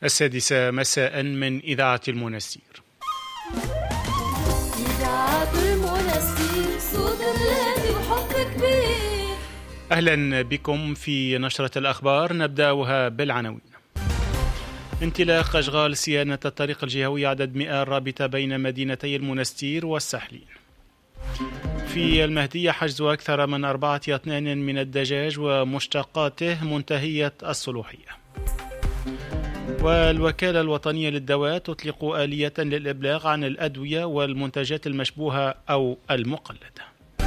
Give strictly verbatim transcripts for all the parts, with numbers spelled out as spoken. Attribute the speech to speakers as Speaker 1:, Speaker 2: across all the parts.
Speaker 1: السادسة مساء من إذاعة المنستير.
Speaker 2: إذاعة المنستير صوت الذي وحب كبير.
Speaker 1: أهلا بكم في نشرة الأخبار، نبدأها بالعناوين. انطلاق أشغال صيانة الطريق الجهوي عدد مئة الرابطة بين مدينتي المنستير والسحلين. في المهدية حجز أكثر من أربعة أطنان من الدجاج ومشتقاته منتهية الصلاحية. والوكالة الوطنية للدواء تطلق آلية للإبلاغ عن الأدوية والمنتجات المشبوهة أو المقلدة.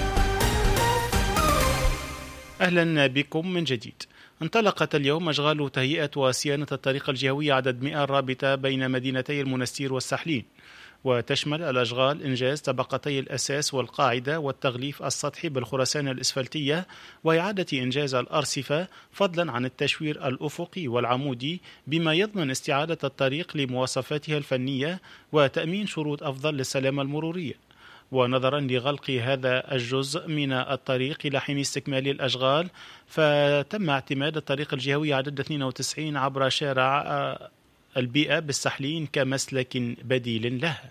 Speaker 1: أهلا بكم من جديد. انطلقت اليوم أشغال تهيئة وصيانة الطريق الجهوي عدد مئة الرابطة بين مدينتي المنستير والسحلين، وتشمل الأشغال إنجاز طبقتي الأساس والقاعدة والتغليف السطحي بالخرسانة الإسفلتية وإعادة إنجاز الأرصفة، فضلا عن التشوير الأفقي والعمودي بما يضمن استعادة الطريق لمواصفاتها الفنية وتأمين شروط أفضل للسلامة المرورية. ونظرا لغلق هذا الجزء من الطريق إلى حين استكمال الأشغال، فتم اعتماد الطريق الجهوي عدد اثنين وتسعين عبر شارع البيئة بالسحلين كمسلك بديل لها.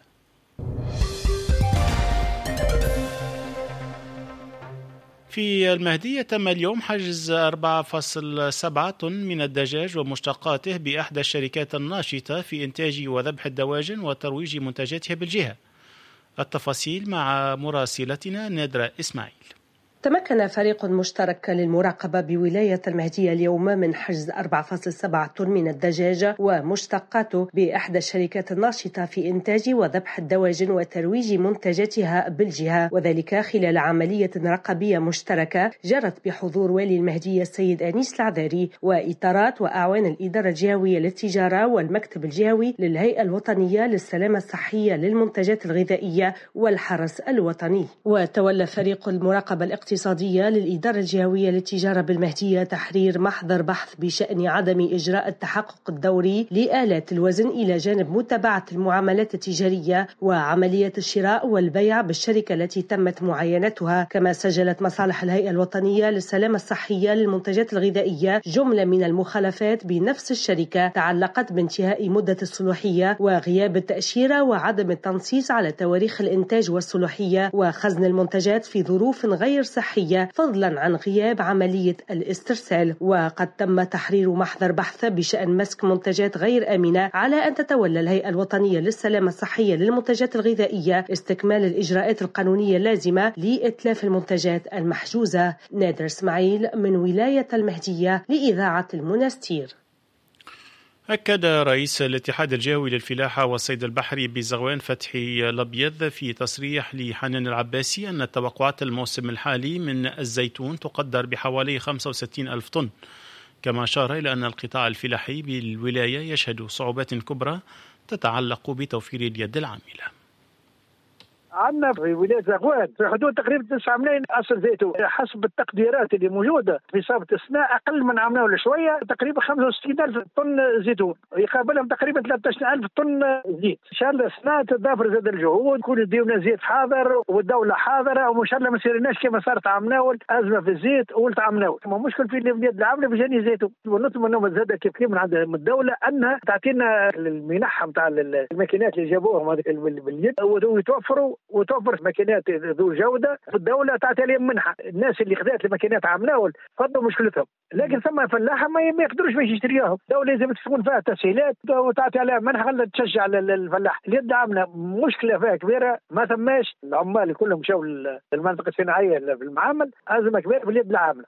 Speaker 1: في المهدية تم اليوم حجز أربعة فاصلة سبعة طن من الدجاج ومشتقاته بأحدى الشركات الناشطة في إنتاج وذبح الدواجن وترويج منتجاتها بالجهة. التفاصيل مع مراسلتنا نادرة إسماعيل.
Speaker 3: تمكن فريق مشترك للمراقبة بولاية المهدية اليوم من حجز أربعة فاصلة سبعة طن من الدجاج ومشتقاته بإحدى الشركات الناشطة في إنتاج وذبح الدواجن وترويج منتجاتها بالجهة، وذلك خلال عملية رقابية مشتركة جرت بحضور والي المهدية السيد أنيس العذاري وإطارات وأعوان الإدارة الجهوية للتجارة والمكتب الجهوي للهيئة الوطنية للسلامة الصحية للمنتجات الغذائية والحرس الوطني. وتولى فريق المراقبة الاقتصادية الاقتصادية للإدارة الجهوية للتجارة بالمهدية تحرير محضر بحث بشأن عدم إجراء التحقق الدوري لآلات الوزن إلى جانب متابعة المعاملات التجارية وعملية الشراء والبيع بالشركة التي تمت معاينتها. كما سجلت مصالح الهيئة الوطنية للسلامة الصحية للمنتجات الغذائية جملة من المخالفات بنفس الشركة تعلقت بانتهاء مدة الصلاحية وغياب التأشيرة وعدم التنصيص على تواريخ الإنتاج والصلاحية وخزن المنتجات في ظروف غير صحية، فضلا عن غياب عملية الاسترسال. وقد تم تحرير محضر بحث بشأن مسك منتجات غير آمنة على أن تتولى الهيئة الوطنية للسلامة الصحية للمنتجات الغذائية استكمال الإجراءات القانونية اللازمة لإتلاف المنتجات المحجوزة. نادر إسماعيل من ولاية المهدية لإذاعة المنستير.
Speaker 1: أكد رئيس الاتحاد الجهوي للفلاحة والصيد البحري بزغوان فتحي الأبيض في تصريح لحنان العباسي أن توقعات الموسم الحالي من الزيتون تقدر بحوالي خمسة وستين ألف طن. كما أشار إلى أن القطاع الفلاحي بالولاية يشهد صعوبات كبرى تتعلق بتوفير اليد العاملة.
Speaker 4: عندنا في ولاية زغوان في حدود تقريبا تسعة ملايين أصل زيتون، حسب التقديرات اللي موجودة في صافة السنة أقل من عملنا شوية، تقريبا خمسة وستين ألف طن زيتون يقابلهم تقريبا ثلاثة عشر ألف طن زيت. إن شاء الله السنة تضافر زاد الجهود، يكون يديونا زيت حاضر والدولة حاضرة، وإن شاء الله ما يصيرناش كما صارت عمناول أزمة في الزيت ولت عمناول. ما مشكل في اليد العاملة بجاني زيتون، ونطلب منهم زادة كيف كيف من عند الدولة أنها تعطينا المنحة نتاع الماكينات اللي جابوهم باليد ويتوفروا وتوفر ماكينات ذو جودة. الدولة تعطي عليهم منحة، الناس اللي خذت الماكينات عملاول فضوا مشكلتهم، لكن ثم فلاحة ما يقدروش باش يشتريوهم. الدولة لازم تكون فيها تسهيلات وتعطي عليها منحة خلت تشجع الفلاح. اليد عاملة مشكلة فيها كبيرة، ما ثماش العمال كلهم مشاو للمنطقة الصناعية في المعامل، أزمة كبيرة في اليد العاملة.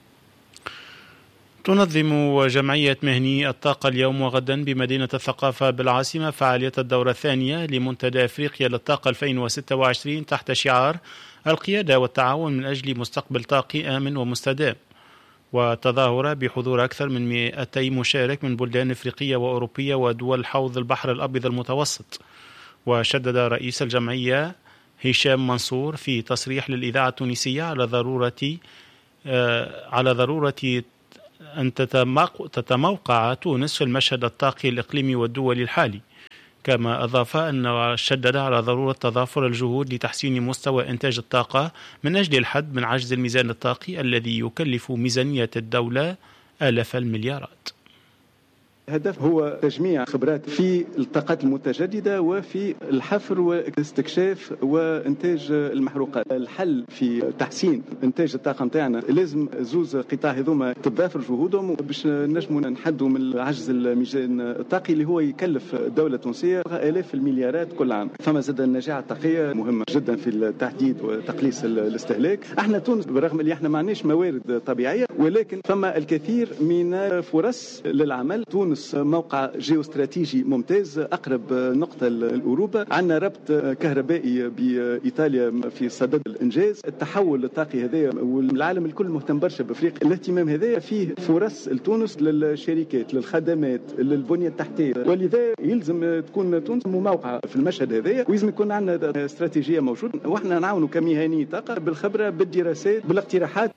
Speaker 1: تنظم جمعية مهني الطاقة اليوم وغدا بمدينة الثقافة بالعاصمة فعالية الدورة الثانية لمنتدى أفريقيا للطاقة ألفين وستة وعشرين تحت شعار القيادة والتعاون من أجل مستقبل طاقي آمن ومستدام، وتظاهر بحضور أكثر من مئتي مشارك من بلدان أفريقية وأوروبية ودول حوض البحر الأبيض المتوسط. وشدد رئيس الجمعية هشام منصور في تصريح للإذاعة التونسية على ضرورة على ضرورة أن تتموقع تونس في المشهد الطاقي الإقليمي والدولي الحالي. كما أضاف أنه شدد على ضرورة تضافر الجهود لتحسين مستوى إنتاج الطاقة من أجل الحد من عجز الميزان الطاقي الذي يكلف ميزانية الدولة آلاف المليارات.
Speaker 5: الهدف هو تجميع خبرات في الطاقات المتجددة وفي الحفر واستكشاف وإنتاج المحروقات. الحل في تحسين إنتاج الطاقة متاعنا لازم زوز قطاع هذوما تتضافر جهودهم باش نجموا نحدوا من العجز الميزان الطاقي اللي هو يكلف الدولة التونسية آلاف المليارات كل عام. فما زاد النجاعة الطاقية مهمة جدا في التحديد وتقليص الاستهلاك. احنا تونس برغم اللي احنا ما عندناش موارد طبيعية ولكن فما الكثير من فرص للعمل. تونس موقع جيوستراتيجي ممتاز، أقرب نقطة لأوروبا، عندنا ربط كهربائي بإيطاليا في صدد الإنجاز. التحول الطاقي هذا والعالم الكل مهتم برشا بأفريقيا، الاهتمام هذا فيه فرص لتونس للشركات للخدمات للبنية التحتية، ولذا يلزم تكون تونس موقع في المشهد هذا ويلزم يكون عندنا استراتيجية موجودة وإحنا نعاونوا كمهني طاقة بالخبرة بالدراسات بالاقتراحات.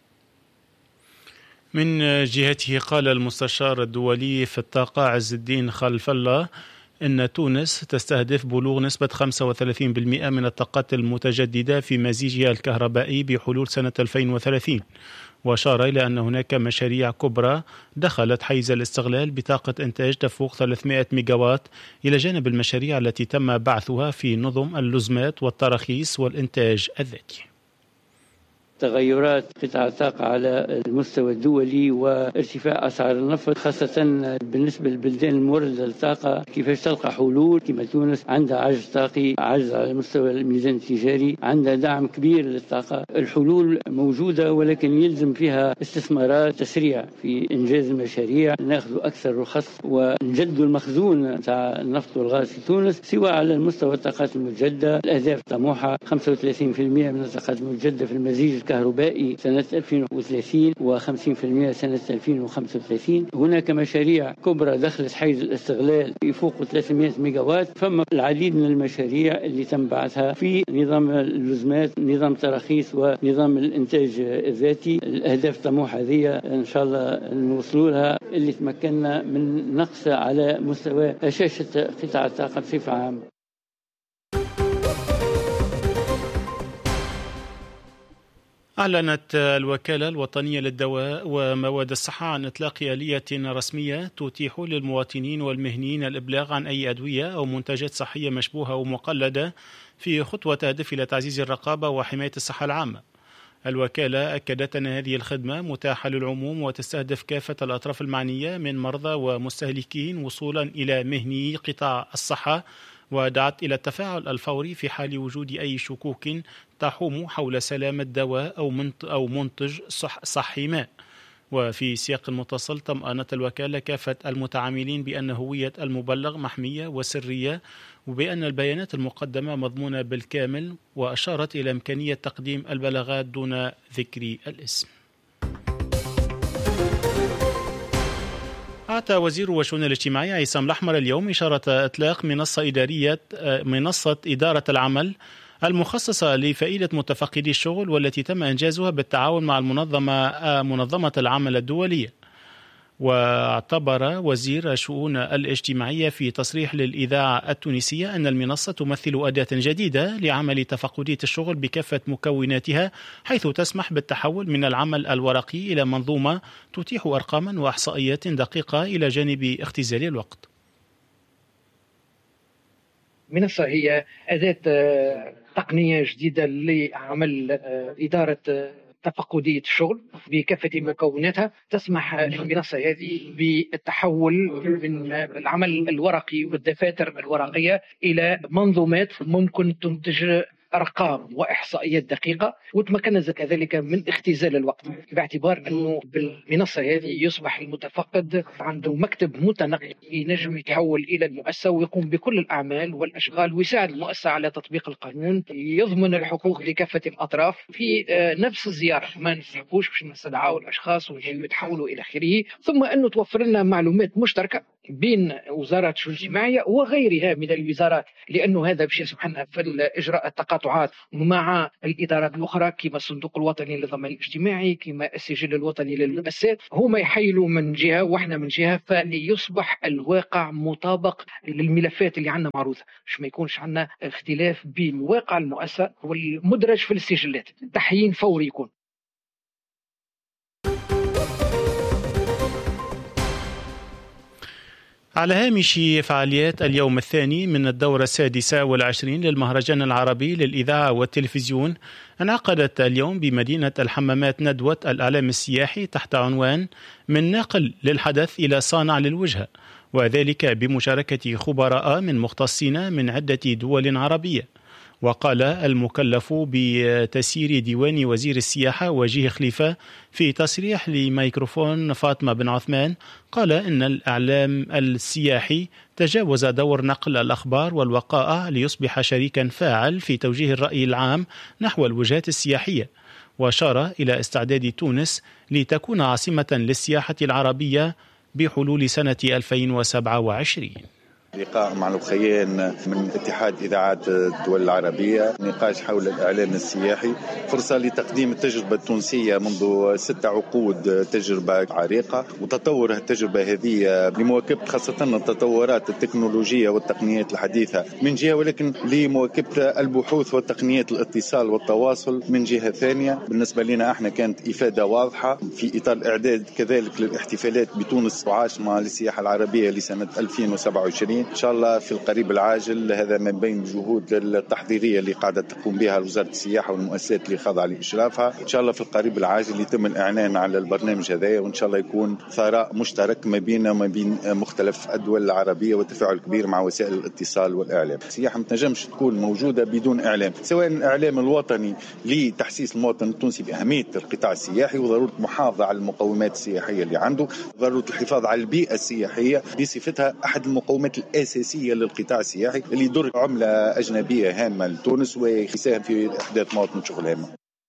Speaker 1: من جهته قال المستشار الدولي في الطاقة عز الدين خلف الله إن تونس تستهدف بلوغ نسبة خمسة وثلاثين بالمئة من الطاقات المتجددة في مزيجها الكهربائي بحلول سنة ألفين وثلاثين، وأشار إلى أن هناك مشاريع كبرى دخلت حيز الاستغلال بطاقة إنتاج تفوق ثلاثمئة ميجاوات، إلى جانب المشاريع التي تم بعثها في نظم اللزمات والتراخيص والإنتاج الذاتي.
Speaker 6: تغيرات قطاع الطاقة على المستوى الدولي وارتفاع أسعار النفط خاصة بالنسبة للبلدان الموردة للطاقة، كيفاش تلقى حلول كما تونس عندها عجز طاقي، عجز على مستوى الميزان التجاري، عندها دعم كبير للطاقة. الحلول موجودة ولكن يلزم فيها استثمارات، تسريع في إنجاز المشاريع، ناخذ أكثر رخص ونجد المخزون تاع النفط والغاز في تونس، سواء على المستوى الطاقات المتجددة. الأهداف طموحة خمسة وثلاثين بالمئة من الطاقات المتجددة في المزيج الكهربائي سنة ألفين وثلاثين وخمسين بالمئة سنة ألفين وخمسة وثلاثين. هناك مشاريع كبرى دخلت حيز الاستغلال يفوق ثلاثمئة ميجاوات. فما العديد من المشاريع اللي تم بعثها في نظام اللزمات، نظام تراخيص ونظام الإنتاج الذاتي. الأهداف طموحة هذه إن شاء الله نوصلوا لها، اللي تمكننا من نقص على مستوى هشاشة قطاع الطاقة بصفة عامة.
Speaker 1: أعلنت الوكالة الوطنية للدواء ومواد الصحة عن إطلاق آلية رسمية تتيح للمواطنين والمهنيين الإبلاغ عن أي أدوية أو منتجات صحية مشبوهة أو مقلدة في خطوة تهدف إلى تعزيز الرقابة وحماية الصحة العامة. الوكالة أكدت أن هذه الخدمة متاحة للعموم وتستهدف كافة الأطراف المعنية من مرضى ومستهلكين وصولا إلى مهني قطاع الصحة، ودعت إلى التفاعل الفوري في حال وجود أي شكوك تحوم حول سلامة دواء أو منتج صحي ما. وفي سياق متصل طمأنت الوكالة كافة المتعاملين بأن هوية المبلغ محمية وسرية، وبأن البيانات المقدمة مضمونة بالكامل، وأشارت إلى إمكانية تقديم البلاغات دون ذكر الاسم. أعطى وزير الشؤون الاجتماعية عصام الأحمر اليوم إشارة إطلاق منصة إدارية منصة إدارة العمل المخصصة لفائدة متفقدي الشغل، والتي تم إنجازها بالتعاون مع المنظمة منظمة العمل الدولية. واعتبر وزير الشؤون الاجتماعية في تصريح للإذاعة التونسية أن المنصة تمثل أداة جديدة لعمل تفقدية الشغل بكافة مكوناتها، حيث تسمح بالتحول من العمل الورقي إلى منظومة تتيح أرقاما وإحصائيات دقيقة إلى جانب اختزال الوقت.
Speaker 7: المنصة هي أداة تقنية جديدة لعمل إدارة تفقدية الشغل بكافة مكوناتها. تسمح المنصة هذه بالتحول من العمل الورقي والدفاتر الورقية إلى منظومات ممكن تنتج أرقام وإحصائيات دقيقة، وتمكنت كذلك من اختزال الوقت، باعتبار أنه بالمنصة هذه يصبح المتفقد عنده مكتب متنقل ينجم يتحول إلى المؤسسة ويقوم بكل الأعمال والأشغال، ويساعد المؤسسة على تطبيق القانون، يضمن الحقوق لكافة الأطراف في نفس الزيارة. ما نسحبوش باش نستدعوا الأشخاص ويتحولوا إلى آخره. ثم أنه توفر لنا معلومات مشتركة بين وزارة الشؤون الاجتماعية وغيرها من الوزارات، لأنه هذا باش يسمحنا في إجراء التقاطعات مع الإدارات الأخرى كما الصندوق الوطني للضمان الاجتماعي، كما السجل الوطني للمؤسسات. هما يحيلوا من جهة وإحنا من جهة، فليصبح الواقع مطابق للملفات اللي عندنا معروضة، مش ما يكونش عندنا اختلاف بين واقع المؤسسة والمدرج في السجلات. تحيين فوري يكون.
Speaker 1: على هامش فعاليات اليوم الثاني من الدورة السادسة والعشرين للمهرجان العربي للإذاعة والتلفزيون، انعقدت اليوم بمدينة الحمامات ندوة الإعلام السياحي تحت عنوان من ناقل للحدث إلى صانع للوجهة، وذلك بمشاركة خبراء من مختصين من عدة دول عربية. وقال المكلف بتسيير ديوان وزير السياحة وجيه خليفة في تصريح لميكروفون فاطمة بن عثمان، قال إن الإعلام السياحي تجاوز دور نقل الأخبار والوقائع ليصبح شريكا فاعل في توجيه الرأي العام نحو الوجهات السياحية، وأشار إلى استعداد تونس لتكون عاصمة للسياحة العربية بحلول سنة ألفين وسبعة وعشرين.
Speaker 8: لقاء مع الأخيين من اتحاد إذاعات الدول العربية، نقاش حول الإعلام السياحي، فرصة لتقديم التجربة التونسية منذ ست عقود، تجربة عريقة، وتطور التجربة هذه لمواكبة خاصة التطورات التكنولوجية والتقنيات الحديثة من جهة، ولكن لمواكبة البحوث والتقنيات الاتصال والتواصل من جهة ثانية. بالنسبة لنا احنا كانت إفادة واضحة في إطار الإعداد كذلك للاحتفالات بتونس وعاصمة للسياحة العربية لسنة ألفين وسبعة وعشرين. إن شاء الله في القريب العاجل، هذا من بين الجهود التحضيرية اللي قاعدة تقوم بها وزارة السياحة والمؤسسات اللي خاضعة لإشرافها. إن شاء الله في القريب العاجل يتم الإعلان على البرنامج هذا، وإن شاء الله يكون ثراء مشترك ما بيننا وما بين مختلف الدول العربية وتفاعل كبير مع وسائل الاتصال والإعلام. السياحة ما تنجمش تكون موجودة بدون إعلام، سواء الإعلام الوطني لتحسيس المواطن التونسي بأهمية القطاع السياحي وضرورة المحافظة على المقومات السياحية اللي عنده، ضرورة الحفاظ على البيئة السياحية بصفتها أحد المقومات الأساسية للقطاع السياحي اللي يدر عملة أجنبية هامة لتونس ويساهم في إحداث مواطن شغل هامة.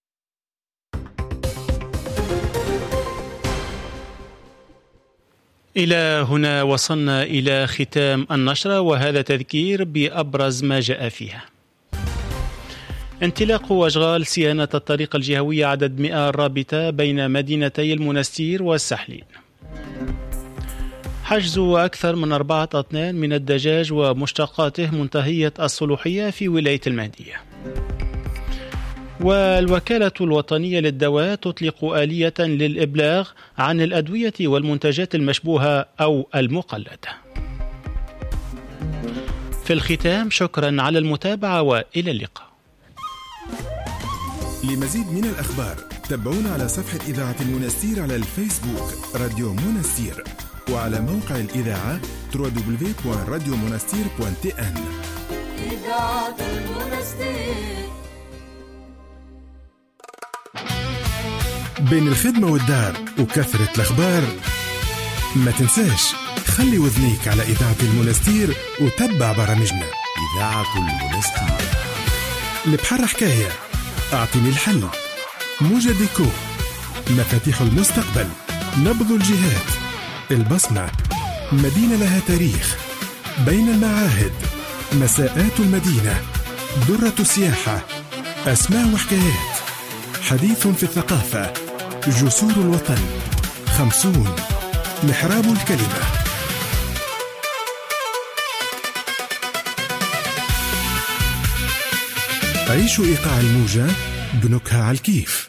Speaker 1: إلى هنا وصلنا إلى ختام النشرة، وهذا تذكير بأبرز ما جاء فيها. انطلاق أشغال صيانة الطريق الجهوية عدد مئة الرابطة بين مدينتي المنستير والسحلين. حجز أكثر من أربعة أطنان من الدجاج ومشتقاته منتهية الصلاحية في ولاية المهدية. والوكالة الوطنية للدواء تطلق آلية للإبلاغ عن الأدوية والمنتجات المشبوهة أو المقلدة. في الختام، شكرا على المتابعة وإلى اللقاء.
Speaker 9: لمزيد من الأخبار تابعونا على صفحة إذاعة المنستير على الفيسبوك راديو منستير، وعلى موقع الإذاعة دبليو دبليو دبليو دوت راديو منستير دوت تي إن.
Speaker 2: إذاعة المنستير.
Speaker 9: بين الخدمة والدار وكثرة الأخبار، ما تنساش خلي وذنيك على إذاعة المنستير وتبع برامجنا. إذاعة المنستير. البحر حكاية، أعطيني الحل، موجة ديكو، مفاتيح المستقبل، نبض الجهات، البصمة، مدينة لها تاريخ، بين المعاهد، مساءات المدينة، درة السياحة، أسماء وحكايات، حديث في الثقافة، جسور الوطن، خمسون، محراب الكلمة. عيشوا إيقاع الموجة بنكهة على الكيف.